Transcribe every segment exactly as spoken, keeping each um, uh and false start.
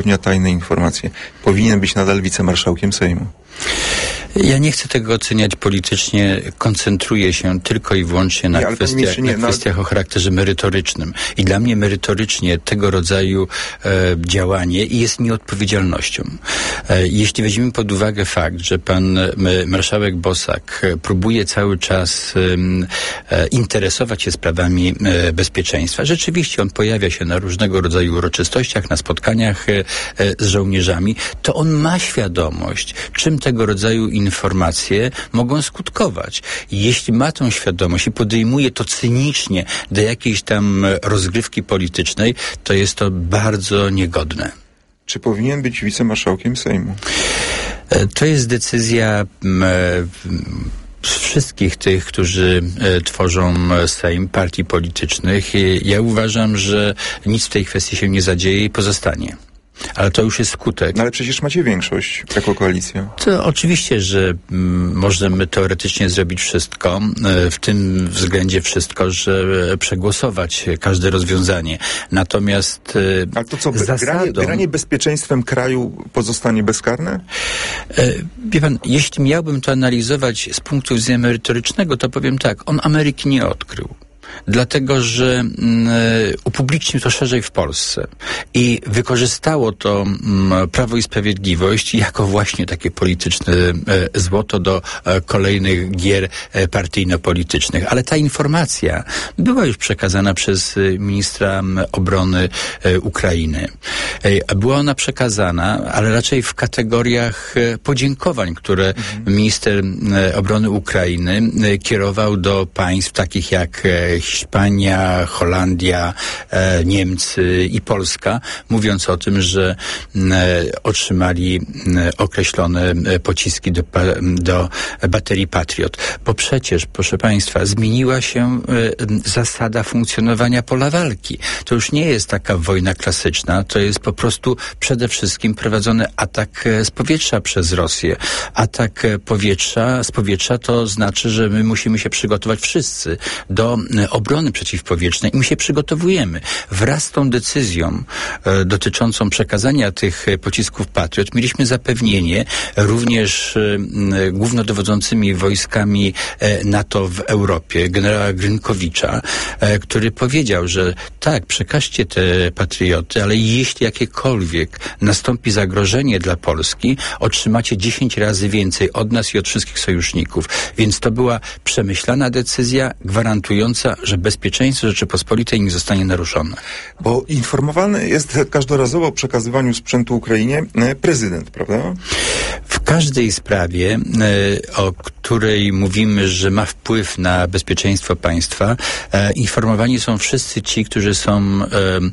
ujawnia tajne informacje, powinien być nadal wicemarszałkiem Sejmu? Ja nie chcę tego oceniać politycznie, koncentruję się tylko i wyłącznie na, nie, kwestiach, nie, na kwestiach no... o charakterze merytorycznym. I dla mnie merytorycznie tego rodzaju e, działanie jest nieodpowiedzialnością. E, jeśli weźmiemy pod uwagę fakt, że pan e, marszałek Bosak próbuje cały czas e, e, interesować się sprawami e, bezpieczeństwa, rzeczywiście on pojawia się na różnego rodzaju uroczystościach, na spotkaniach e, e, z żołnierzami, to on ma świadomość, czym tego rodzaju informacje mogą skutkować. I jeśli ma tą świadomość i podejmuje to cynicznie do jakiejś tam rozgrywki politycznej, to jest to bardzo niegodne. Czy powinien być wicemarszałkiem Sejmu? To jest decyzja wszystkich tych, którzy e, tworzą Sejm, partii politycznych. I ja uważam, że nic w tej kwestii się nie zadzieje i pozostanie. Ale to już jest skutek. No ale przecież macie większość jako koalicja. To oczywiście, że m, możemy teoretycznie zrobić wszystko, e, w tym względzie wszystko, że przegłosować każde rozwiązanie. Natomiast e, ale to co, zasadą... granie, granie bezpieczeństwem kraju pozostanie bezkarne? E, wie pan, jeśli miałbym to analizować z punktu widzenia merytorycznego, to powiem tak, on Ameryki nie odkrył. Dlatego, że mm, upublicznił to szerzej w Polsce i wykorzystało to mm, Prawo i Sprawiedliwość jako właśnie takie polityczne e, złoto do e, kolejnych gier e, partyjno-politycznych. Ale ta informacja była już przekazana przez e, ministra obrony e, Ukrainy. E, była ona przekazana, ale raczej w kategoriach e, podziękowań, które mhm. minister e, obrony Ukrainy e, kierował do państw takich jak e, Hiszpania, Holandia, e, Niemcy i Polska, mówiąc o tym, że e, otrzymali e, określone e, pociski do, do baterii Patriot. Bo przecież, proszę Państwa, zmieniła się e, zasada funkcjonowania pola walki. To już nie jest taka wojna klasyczna, to jest po prostu przede wszystkim prowadzony atak e, z powietrza przez Rosję. Atak e, powietrza, z powietrza to znaczy, że my musimy się przygotować wszyscy do e, obrony przeciwpowietrznej i my się przygotowujemy. Wraz z tą decyzją e, dotyczącą przekazania tych e, pocisków Patriot mieliśmy zapewnienie również e, głównodowodzącymi wojskami e, NATO w Europie, generała Grynkowicza, e, który powiedział, że tak, przekażcie te Patrioty, ale jeśli jakiekolwiek nastąpi zagrożenie dla Polski, otrzymacie dziesięć razy więcej od nas i od wszystkich sojuszników. Więc to była przemyślana decyzja gwarantująca, że bezpieczeństwo Rzeczypospolitej nie zostanie naruszone. Bo informowany jest każdorazowo o przekazywaniu sprzętu Ukrainie prezydent, prawda? W każdej sprawie, e, o której mówimy, że ma wpływ na bezpieczeństwo państwa, e, informowani są wszyscy ci, którzy są e,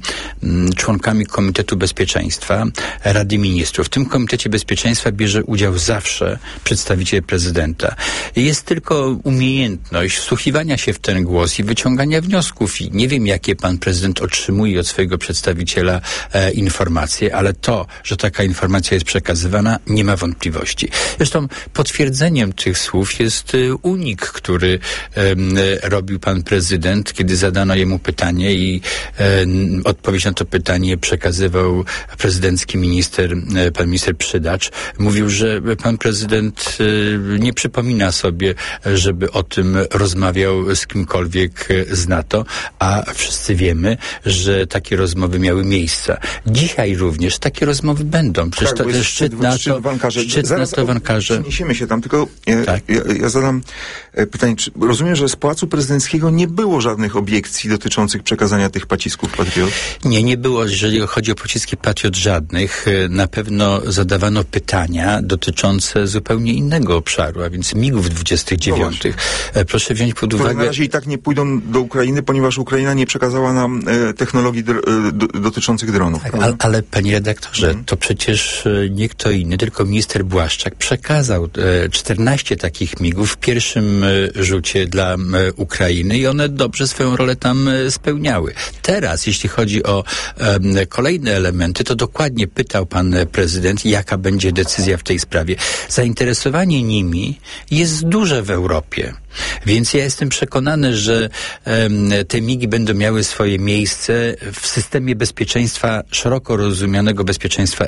m, członkami Komitetu Bezpieczeństwa Rady Ministrów. W tym Komitecie Bezpieczeństwa bierze udział zawsze przedstawiciel prezydenta. Jest tylko umiejętność wsłuchiwania się w ten głos i wyciągania wniosków. I nie wiem, jakie pan prezydent otrzymuje od swojego przedstawiciela e, informacje, ale to, że taka informacja jest przekazywana, nie ma wątpliwości. Zresztą potwierdzeniem tych słów jest e, unik, który e, robił pan prezydent, kiedy zadano jemu pytanie i e, odpowiedź na to pytanie przekazywał prezydencki minister, e, pan minister Przydacz. Mówił, że pan prezydent e, nie przypomina sobie, żeby o tym rozmawiał z kimkolwiek z NATO, a wszyscy wiemy, że takie rozmowy miały miejsce. Dzisiaj również takie rozmowy będą. Przecież tak, to ten szczyt NATO, szczyt w Ankarze. Szczyt Zaraz NATO w Ankarze. Przeniesiemy się tam, tylko ja, tak. ja, ja zadam pytanie, czy rozumiem, że z Pałacu Prezydenckiego nie było żadnych obiekcji dotyczących przekazania tych pocisków Patriot? Nie, nie było, jeżeli chodzi o pociski Patriot, żadnych. Na pewno zadawano pytania dotyczące zupełnie innego obszaru, a więc migów dwudziestych dziewiątych. No proszę wziąć pod uwagę... na razie i tak nie pójdą do Ukrainy, ponieważ Ukraina nie przekazała nam e, technologii dr- do, dotyczących dronów. Tak, ale, ale panie redaktorze, mhm. to przecież nie kto inny, tylko minister Błaszczak Błaszczak przekazał czternaście takich migów w pierwszym rzucie dla Ukrainy i one dobrze swoją rolę tam spełniały. Teraz, jeśli chodzi o kolejne elementy, to dokładnie pytał pan prezydent, jaka będzie decyzja w tej sprawie. Zainteresowanie nimi jest duże w Europie. Więc ja jestem przekonany, że um, te migi będą miały swoje miejsce w systemie bezpieczeństwa, szeroko rozumianego bezpieczeństwa